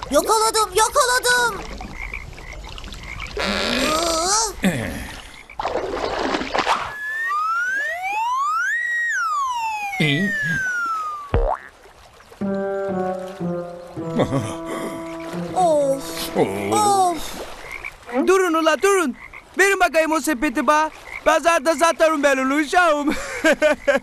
Yakaladım, yakaladım. İyi. Of, of. Durun ula durun. Verin bakayım o sepeti bana. Pazarda satarım ben onu uşağım.